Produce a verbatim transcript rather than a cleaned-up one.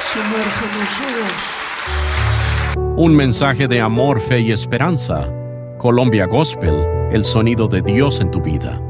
Sumérgenos, Un mensaje de amor, fe y esperanza. Colombia Gospel, el sonido de Dios en tu vida.